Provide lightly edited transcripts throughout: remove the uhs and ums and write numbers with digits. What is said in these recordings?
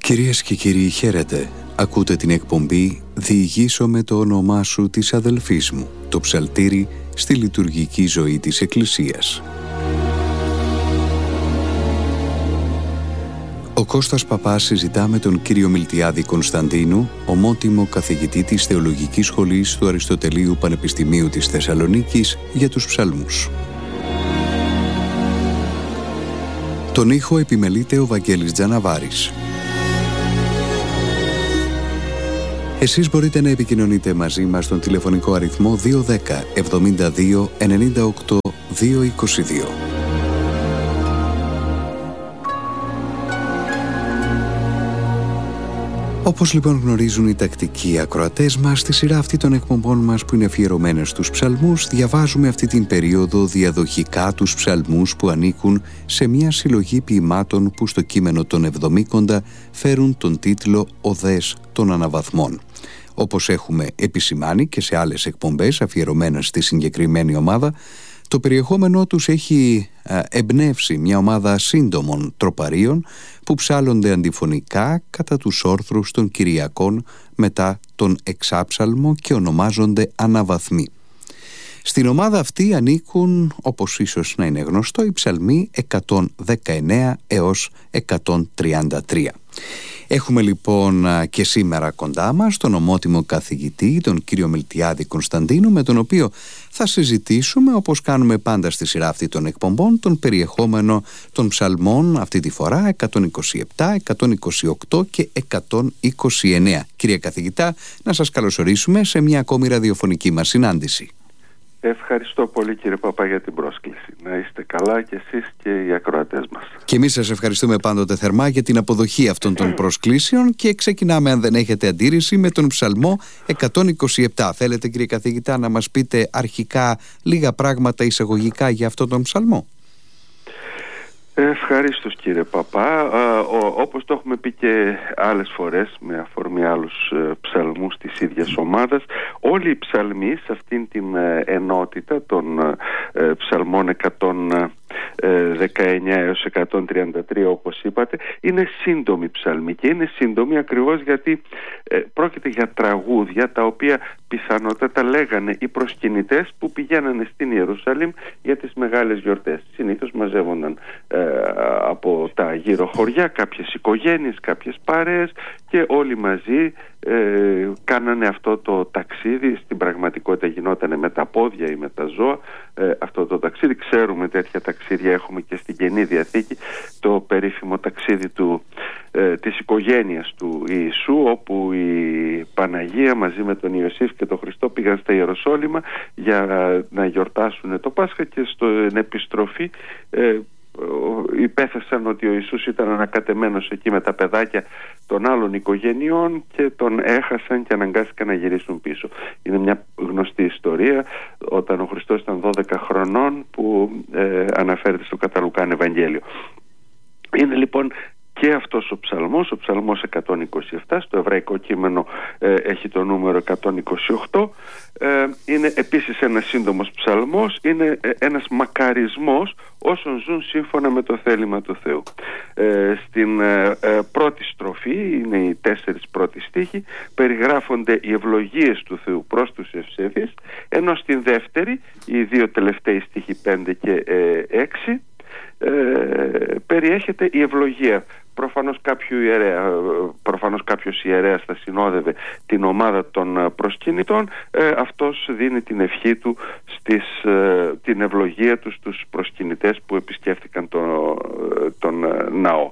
Κυρίες και κύριοι, χαίρετε. Ακούτε την εκπομπή «Διηγήσω με το όνομά σου της αδελφής μου», το ψαλτήρι στη λειτουργική ζωή της Εκκλησίας. Ο Κώστας Παπάς συζητά με τον κύριο Μιλτιάδη Κωνσταντίνου, ομότιμο καθηγητή της Θεολογικής Σχολής του Αριστοτελείου Πανεπιστημίου της Θεσσαλονίκης, για τους ψαλμούς. Τον ήχο επιμελείται ο Βαγγέλης Τζαναβάρης. Εσείς μπορείτε να επικοινωνείτε μαζί μας στον τηλεφωνικό αριθμό 210 72 98 222. Όπως λοιπόν γνωρίζουν οι τακτικοί ακροατές μας, στη σειρά αυτή των εκπομπών μας που είναι αφιερωμένες στους ψαλμούς, διαβάζουμε αυτή την περίοδο διαδοχικά τους ψαλμούς που ανήκουν σε μια συλλογή ποιημάτων που στο κείμενο των Εβδομήκοντα φέρουν τον τίτλο «Οδές των Αναβαθμών». Όπως έχουμε επισημάνει και σε άλλες εκπομπές αφιερωμένες στη συγκεκριμένη ομάδα, το περιεχόμενό τους έχει εμπνεύσει μια ομάδα σύντομων τροπαρίων που ψάλλονται αντιφωνικά κατά τους όρθρους των Κυριακών μετά τον Εξάψαλμο και ονομάζονται αναβαθμοί. Στην ομάδα αυτή ανήκουν, όπως ίσως να είναι γνωστό, οι ψαλμοί 119 έως 133. Έχουμε λοιπόν και σήμερα κοντά μας τον ομότιμο καθηγητή, τον κύριο Μιλτιάδη Κωνσταντίνου, με τον οποίο θα συζητήσουμε, όπως κάνουμε πάντα στη σειρά αυτή των εκπομπών, τον περιεχόμενο των ψαλμών, αυτή τη φορά 127, 128 και 129. Κύριε καθηγητά, να σας καλωσορίσουμε σε μια ακόμη ραδιοφωνική μας συνάντηση. Ευχαριστώ πολύ, κύριε Παπά, για την πρόσκληση. Να είστε καλά και εσείς και οι ακροατές μας. Και εμείς σας ευχαριστούμε πάντοτε θερμά για την αποδοχή αυτών των προσκλήσεων και ξεκινάμε, αν δεν έχετε αντίρρηση, με τον ψαλμό 127. Θέλετε, κύριε καθηγητά, να μας πείτε αρχικά λίγα πράγματα εισαγωγικά για αυτόν τον ψαλμό? Ευχαριστώ, κύριε Παπά. Όπως το έχουμε πει και άλλες φορές με αφορμή άλλους ψαλμούς της ίδιας ομάδας, όλοι οι ψαλμοί σε αυτήν την ενότητα των ψαλμών 119 έως 133, όπως είπατε, είναι σύντομοι ψαλμοί, και είναι σύντομοι ακριβώς γιατί πρόκειται για τραγούδια τα οποία πιθανότατα λέγανε οι προσκυνητές που πηγαίνανε στην Ιερουσαλήμ για τις μεγάλες γιορτές. Συνήθως μαζεύονταν από τα γύρω χωριά κάποιες οικογένειες, κάποιες παρέες, και όλοι μαζί κάνανε αυτό το ταξίδι. Στην πραγματικότητα γινότανε με τα πόδια ή με τα ζώα αυτό το ταξίδι. Ξέρουμε τέτοια ταξίδια, έχουμε και στην Καινή Διαθήκη το περίφημο ταξίδι της οικογένειας του Ιησού, όπου η Παναγία μαζί με τον Ιωσήφ και τον Χριστό πήγαν στα Ιεροσόλυμα για να γιορτάσουν το Πάσχα, και στην επιστροφή υπέθεσαν ότι ο Ιησούς ήταν ανακατεμένος εκεί με τα παιδάκια των άλλων οικογενειών και τον έχασαν και αναγκάστηκαν να γυρίσουν πίσω. Είναι μια γνωστή ιστορία, όταν ο Χριστός ήταν 12 χρονών, που αναφέρεται στο κατά Λουκάν Ευαγγέλιο. Είναι λοιπόν και αυτός ο ψαλμός 127, στο εβραϊκό κείμενο έχει το νούμερο 128, είναι επίσης ένας σύντομος ψαλμός, είναι ένας μακαρισμός όσων ζουν σύμφωνα με το θέλημα του Θεού. Στην πρώτη στροφή, είναι οι 4 πρώτοι στίχοι, περιγράφονται οι ευλογίες του Θεού προς τους ευσεβείς, ενώ στην δεύτερη, οι 2 τελευταίοι στίχοι 5 και 6, περιέχεται η ευλογία. Προφανώς κάποιος ιερέας θα συνόδευε την ομάδα των προσκυνητών. Αυτός δίνει την ευχή του, την ευλογία του στους προσκυνητές που επισκέφθηκαν τον ναό.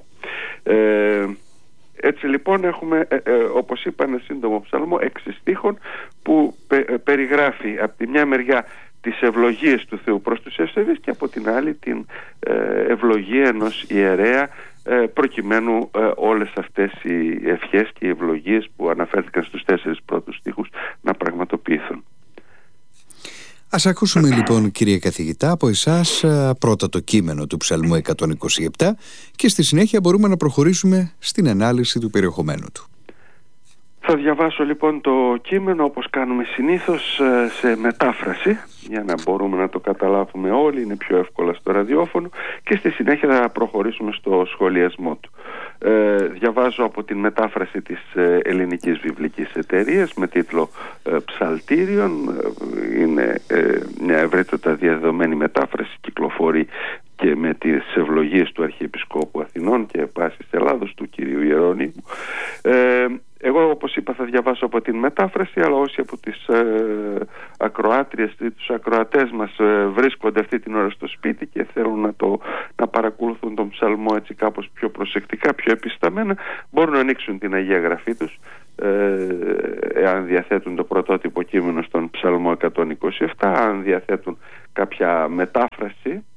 Έτσι λοιπόν έχουμε, όπως είπα, ένα σύντομο ψαλμό 6 στίχων που περιγράφει από τη μια μεριά τις ευλογίες του Θεού προς τους ευσεβείς και από την άλλη την ευλογία ενός ιερέα, προκειμένου όλες αυτές οι ευχές και οι ευλογίες που αναφέρθηκαν στους 4 πρώτους στίχους να πραγματοποιηθούν. Ας ακούσουμε λοιπόν, κύριε καθηγητά, από εσάς πρώτα το κείμενο του ψαλμού 127 και στη συνέχεια μπορούμε να προχωρήσουμε στην ανάλυση του περιεχομένου του. Θα διαβάσω λοιπόν το κείμενο, όπως κάνουμε συνήθως, σε μετάφραση, για να μπορούμε να το καταλάβουμε όλοι, είναι πιο εύκολα στο ραδιόφωνο, και στη συνέχεια θα προχωρήσουμε στο σχολιασμό του. Διαβάζω από την μετάφραση της Ελληνικής Βιβλικής Εταιρείας με τίτλο «Ψαλτήριον». Είναι μια ευρύτατα διαδεδομένη μετάφραση, κυκλοφορεί και με τις ευλογίες του Αρχιεπισκόπου Αθηνών και Πάσης Ελλάδος, του κυρίου Ιερώνυμου. Εγώ, όπως είπα, θα διαβάσω από την μετάφραση, αλλά όσοι από τις ακροάτριες ή τους ακροατές μας βρίσκονται αυτή την ώρα στο σπίτι και θέλουν να παρακολουθούν τον ψαλμό έτσι κάπως πιο προσεκτικά, πιο επισταμένα, μπορούν να ανοίξουν την Αγία Γραφή τους, εάν διαθέτουν το πρωτότυπο κείμενο στον ψαλμό 127, αν διαθέτουν κάποια μετάφραση,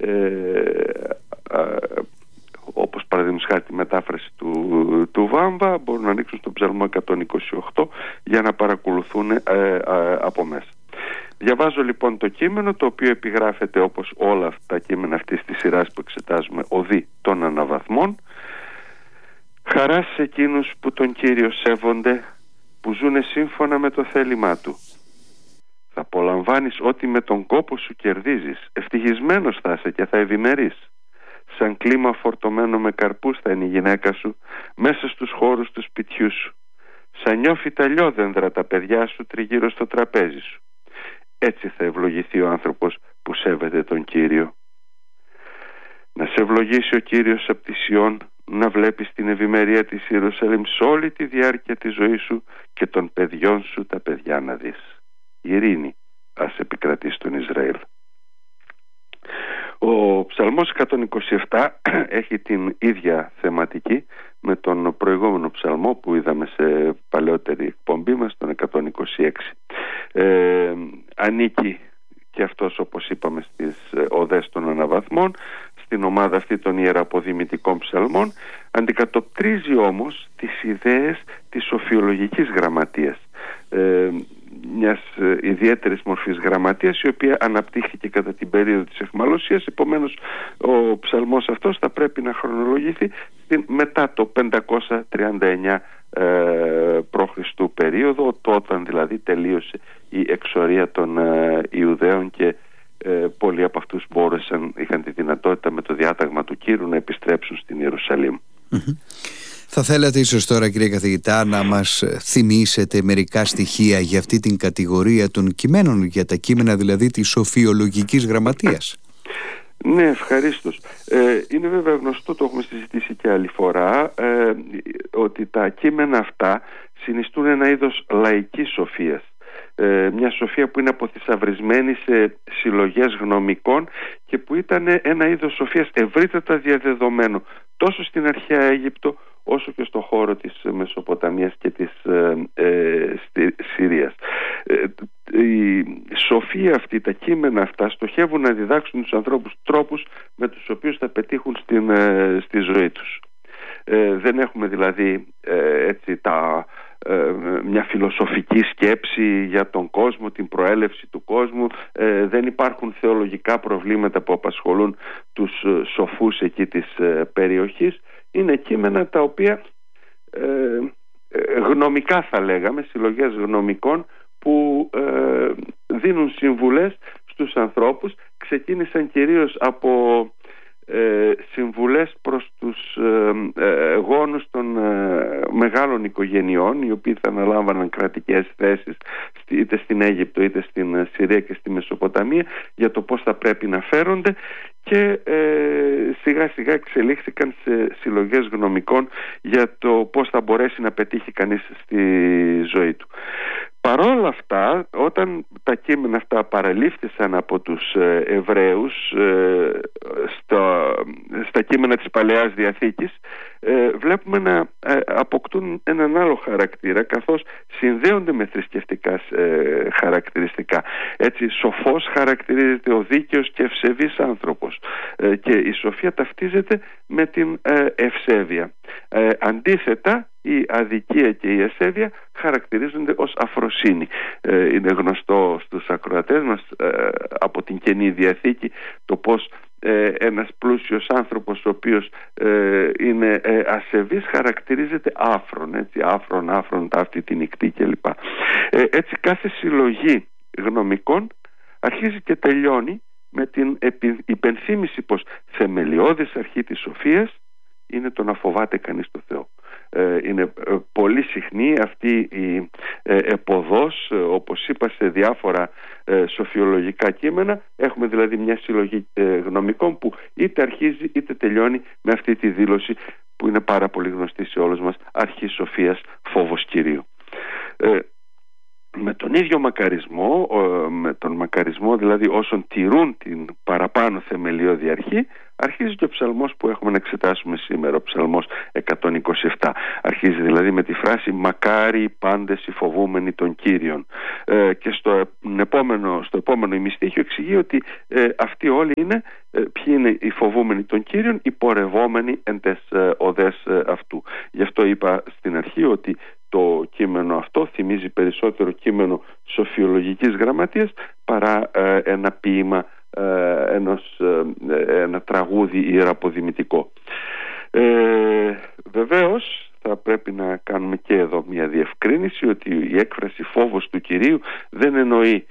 όπως παραδείγματος χάρη τη μετάφραση του Βάμβα, μπορούν να ανοίξουν στον ψαλμό 128 για να παρακολουθούν από μέσα. Διαβάζω λοιπόν το κείμενο, το οποίο επιγράφεται, όπως όλα αυτά τα κείμενα αυτής της σειράς που εξετάζουμε, οδή των αναβαθμών. Χαρά σε εκείνους που τον Κύριο σέβονται, που ζουνε σύμφωνα με το θέλημά του. Θα απολαμβάνεις ό,τι με τον κόπο σου κερδίζεις. Ευτυχισμένος θα είσαι και θα ευημερείς. Σαν κλίμα φορτωμένο με καρπούς θα είναι η γυναίκα σου μέσα στους χώρους του σπιτιού σου. Σαν νιώφυτα λιόδενδρα τα παιδιά σου τριγύρω στο τραπέζι σου. Έτσι θα ευλογηθεί ο άνθρωπος που σέβεται τον Κύριο. Να σε ευλογήσει ο Κύριος από τη Σιών, να βλέπεις την ευημερία της Ιερουσαλήμ σε όλη τη διάρκεια της ζωής σου και των παιδιών σου τα παιδιά να δεις. Η ειρήνη ας επικρατεί στον Ισραήλ. Ο ψαλμός 127 έχει την ίδια θεματική με τον προηγούμενο ψαλμό που είδαμε σε παλαιότερη εκπομπή μας, τον 126. Ανήκει και αυτός, όπως είπαμε, στις οδές των αναβαθμών, στην ομάδα αυτή των ιεραποδημητικών ψαλμών. Αντικατοπτρίζει όμως τις ιδέες της σοφιολογικής γραμματείας, μιας ιδιαίτερης μορφής γραμματείας, η οποία αναπτύχθηκε κατά την περίοδο της Αιχμαλωσίας. Επομένως ο ψαλμός αυτός θα πρέπει να χρονολογηθεί μετά το 539 π.Χ. περίοδο, όταν δηλαδή τελείωσε η εξορία των Ιουδαίων και πολλοί από αυτούς είχαν τη δυνατότητα με το διάταγμα του Κύρου να επιστρέψουν στην Ιερουσαλήμ. Θα θέλατε ίσως τώρα, κύριε καθηγητά, να μας θυμίσετε μερικά στοιχεία για αυτή την κατηγορία των κειμένων, για τα κείμενα δηλαδή της σοφιολογικής γραμματείας? Ναι, ευχαρίστως. Είναι βέβαια γνωστό, το έχουμε συζητήσει και άλλη φορά, ότι τα κείμενα αυτά συνιστούν ένα είδος λαϊκής σοφίας. Μια σοφία που είναι αποθυσαυρισμένη σε συλλογές γνωμικών και που ήταν ένα είδος σοφίας ευρύτατα διαδεδομένο τόσο στην αρχαία Αίγυπτο όσο και στο χώρο της Μεσοποταμίας και της Συρίας. Η σοφία αυτή, τα κείμενα αυτά στοχεύουν να διδάξουν τους ανθρώπους τρόπους με τους οποίους θα πετύχουν στη ζωή τους. Δεν έχουμε δηλαδή έτσι μια φιλοσοφική σκέψη για τον κόσμο, την προέλευση του κόσμου. Δεν υπάρχουν θεολογικά προβλήματα που απασχολούν τους σοφούς εκεί της περιοχής. Είναι κείμενα τα οποία γνωμικά, θα λέγαμε, συλλογές γνωμικών που δίνουν συμβουλές στους ανθρώπους. Ξεκίνησαν κυρίως από συμβουλές προς τους γόνους των μεγάλων οικογενειών, οι οποίοι θα αναλάμβαναν κρατικές θέσεις είτε στην Αίγυπτο είτε στην Συρία και στη Μεσοποταμία, για το πώς θα πρέπει να φέρονται, και σιγά σιγά εξελίχθηκαν σε συλλογές γνωμικών για το πώς θα μπορέσει να πετύχει κανείς στη ζωή του. Παρόλα αυτά, όταν τα κείμενα αυτά παραλήφθησαν από τους Εβραίους στα κείμενα της Παλαιάς Διαθήκης, βλέπουμε να αποκτούν έναν άλλο χαρακτήρα, καθώς συνδέονται με θρησκευτικά χαρακτηριστικά. Έτσι, σοφός χαρακτηρίζεται ο δίκαιος και ευσεβής άνθρωπος, και η σοφία ταυτίζεται με την ευσέβεια. Αντίθετα, η αδικία και η ασέβεια χαρακτηρίζονται ως αφροσύνη. Είναι γνωστό στους ακροατές μας από την Καινή Διαθήκη το πως ένας πλούσιος άνθρωπος ο οποίος είναι ασεβής χαρακτηρίζεται άφρον, έτσι, άφρον ταύτη την νυχτή κλπ. Έτσι κάθε συλλογή γνωμικών αρχίζει και τελειώνει με την υπενθύμηση πως θεμελιώδης αρχή της σοφίας είναι το να φοβάται κανείς το Θεό. Είναι πολύ συχνή αυτή η επωδός, όπως είπα, σε διάφορα σοφιολογικά κείμενα. Έχουμε δηλαδή μια συλλογή γνωμικών που είτε αρχίζει είτε τελειώνει με αυτή τη δήλωση που είναι πάρα πολύ γνωστή σε όλους μας, αρχή σοφίας, φόβος Κυρίου. Με τον ίδιο μακαρισμό, με τον μακαρισμό δηλαδή όσων τηρούν την παραπάνω θεμελιώδη αρχή, αρχίζει και ο ψαλμός που έχουμε να εξετάσουμε σήμερα, ο ψαλμός 127. Αρχίζει δηλαδή με τη φράση «Μακάρι οι πάντες οι φοβούμενοι των Κύριων». Και στο επόμενο ημιστίχιο εξηγεί ότι αυτοί όλοι είναι, ποιοι είναι οι φοβούμενοι των Κύριων, οι πορευόμενοι εν τες οδές αυτού. Γι' αυτό είπα στην αρχή ότι το κείμενο αυτό θυμίζει περισσότερο κείμενο σοφιολογικής γραμματείας παρά ένα ποίημα, ένα τραγούδι ιεραποδημητικό. Βεβαίως θα πρέπει να κάνουμε και εδώ μια διευκρίνηση ότι η έκφραση φόβος του Κυρίου δεν εννοεί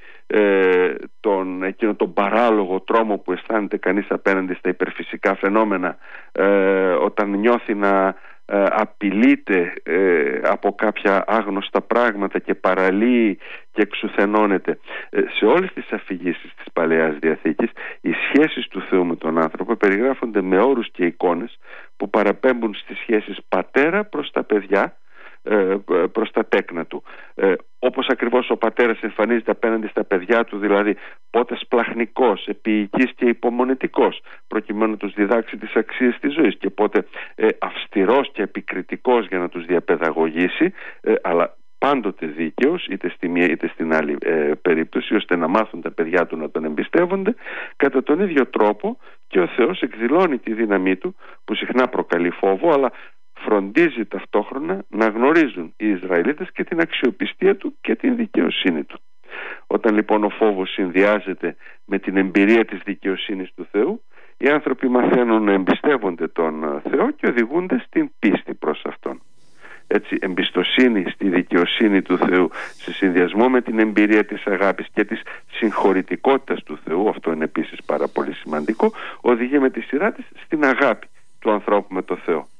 εκείνο τον παράλογο τρόμο που αισθάνεται κανείς απέναντι στα υπερφυσικά φαινόμενα, όταν νιώθει να απειλείται από κάποια άγνωστα πράγματα και παραλύει και εξουθενώνεται. Σε όλες τις αφηγήσεις της Παλαιάς Διαθήκης οι σχέσεις του Θεού με τον άνθρωπο περιγράφονται με όρους και εικόνες που παραπέμπουν στις σχέσεις πατέρα προς τα παιδιά, προς τα τέκνα του. Όπως ακριβώς ο πατέρας εμφανίζεται απέναντι στα παιδιά του, δηλαδή πότε σπλαχνικός, επίοικης και υπομονετικός, προκειμένου να τους διδάξει τις αξίες της ζωής, και πότε αυστηρός και επικριτικός για να τους διαπαιδαγωγήσει, αλλά πάντοτε δίκαιος, είτε στη μία είτε στην άλλη περίπτωση, ώστε να μάθουν τα παιδιά του να τον εμπιστεύονται. Κατά τον ίδιο τρόπο και ο Θεός εκδηλώνει τη δύναμή του, που συχνά προκαλεί φόβο, αλλά φροντίζει ταυτόχρονα να γνωρίζουν οι Ισραηλίτες και την αξιοπιστία του και την δικαιοσύνη του. Όταν λοιπόν ο φόβος συνδυάζεται με την εμπειρία της δικαιοσύνης του Θεού, οι άνθρωποι μαθαίνουν να εμπιστεύονται τον Θεό και οδηγούνται στην πίστη προς Αυτόν. Έτσι, εμπιστοσύνη στη δικαιοσύνη του Θεού σε συνδυασμό με την εμπειρία της αγάπης και της συγχωρητικότητας του Θεού, αυτό είναι επίσης πάρα πολύ σημαντικό, οδηγεί με τη σειρά της στην αγάπη του ανθρώπου με το Θεό.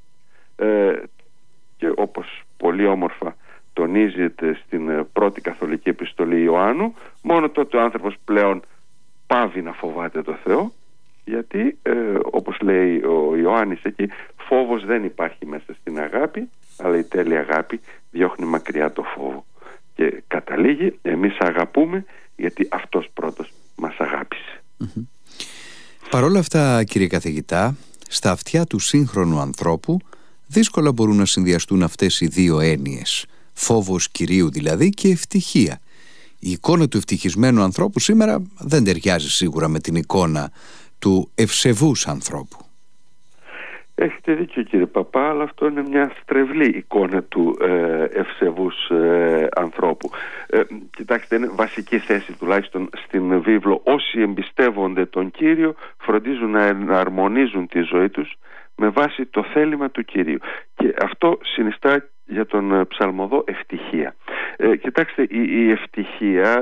Και όπως πολύ όμορφα τονίζεται στην πρώτη καθολική επιστολή Ιωάννου, μόνο τότε ο άνθρωπος πλέον πάβει να φοβάται το Θεό, γιατί όπως λέει ο Ιωάννης εκεί, φόβος δεν υπάρχει μέσα στην αγάπη, αλλά η τέλεια αγάπη διώχνει μακριά το φόβο. Και καταλήγει, εμείς αγαπούμε γιατί αυτός πρώτος μας αγάπησε. Παρ' όλα αυτά, κύριε καθηγητά, στα αυτιά του σύγχρονου ανθρώπου δύσκολα μπορούν να συνδυαστούν αυτές οι δύο έννοιες, φόβος Κυρίου δηλαδή και ευτυχία. Η εικόνα του ευτυχισμένου ανθρώπου σήμερα δεν ταιριάζει σίγουρα με την εικόνα του ευσεβούς ανθρώπου. Έχετε δίκιο, κύριε Παπά, αλλά αυτό είναι μια στρεβλή εικόνα του ευσεβούς ανθρώπου. Κοιτάξτε, είναι βασική θέση τουλάχιστον στην βίβλο. Όσοι εμπιστεύονται τον Κύριο φροντίζουν να εναρμονίζουν τη ζωή τους με βάση το θέλημα του Κυρίου. Και αυτό συνιστά για τον ψαλμοδό ευτυχία. Κοιτάξτε, η ευτυχία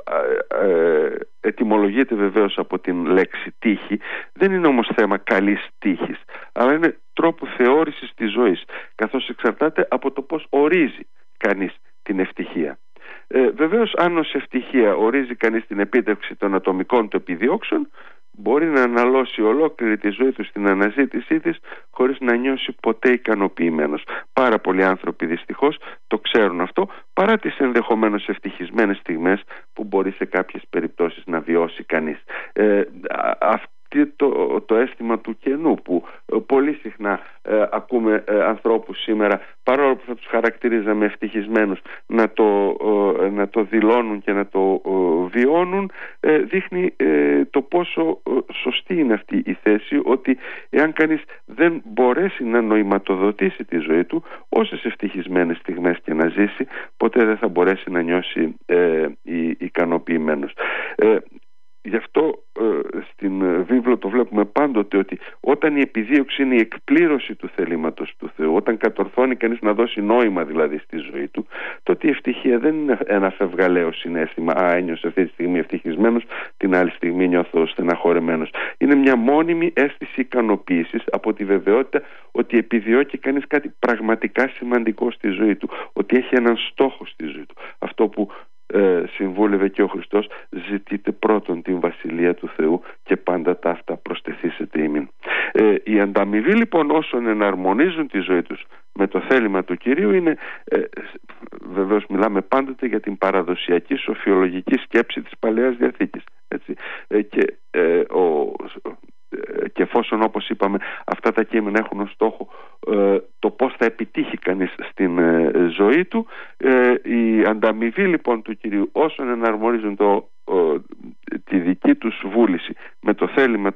ετυμολογείται βεβαίως από την λέξη τύχη. Δεν είναι όμως θέμα καλής τύχης, αλλά είναι τρόπου θεώρησης της ζωής, καθώς εξαρτάται από το πώς ορίζει κανείς την ευτυχία. Βεβαίως, αν ως ευτυχία ορίζει κανείς την επίτευξη των ατομικών του επιδιώξεων, μπορεί να αναλώσει ολόκληρη τη ζωή του στην αναζήτησή της χωρίς να νιώσει ποτέ ικανοποιημένος. Πάρα πολλοί άνθρωποι δυστυχώς το ξέρουν αυτό, παρά τις ενδεχομένως ευτυχισμένες στιγμές που μπορεί σε κάποιες περιπτώσεις να βιώσει κανείς. Το αίσθημα του κενού που πολύ συχνά ακούμε ανθρώπους σήμερα, παρόλο που θα τους χαρακτηρίζαμε ευτυχισμένους, να το δηλώνουν και να το βιώνουν, δείχνει το πόσο σωστή είναι αυτή η θέση, ότι εάν κανείς δεν μπορέσει να νοηματοδοτήσει τη ζωή του, όσες ευτυχισμένες στιγμές και να ζήσει, ποτέ δεν θα μπορέσει να νιώσει ικανοποιημένος. Γι' αυτό στην βίβλο το βλέπουμε πάντοτε ότι όταν η επιδίωξη είναι η εκπλήρωση του θελήματος του Θεού, όταν κατορθώνει κανείς να δώσει νόημα δηλαδή στη ζωή του, τότε η ευτυχία δεν είναι ένα φευγαλαίο συναίσθημα. Ένιωσα αυτή τη στιγμή ευτυχισμένος, την άλλη στιγμή νιώθω στεναχωρεμένος. Είναι μια μόνιμη αίσθηση ικανοποίησης από τη βεβαιότητα ότι επιδιώκει κανείς κάτι πραγματικά σημαντικό στη ζωή του, ότι έχει έναν στόχο στη ζωή του. Αυτό που συμβούλευε και ο Χριστός: ζητείτε πρώτον την Βασιλεία του Θεού και πάντα τα αυτά προστεθήσετε ημίν. Η ανταμοιβή λοιπόν όσων εναρμονίζουν τη ζωή τους με το θέλημα του Κυρίου είναι, βεβαίως μιλάμε πάντοτε για την παραδοσιακή σοφιολογική σκέψη της Παλαιάς Διαθήκης, έτσι, και εφόσον, όπως είπαμε, αυτά τα κείμενα έχουν ως στόχο το πώς θα επιτύχει κανείς στην ζωή του, η ανταμοιβή λοιπόν του Κυρίου όσων εναρμονίζουν τη δική τους βούληση με το θέλημα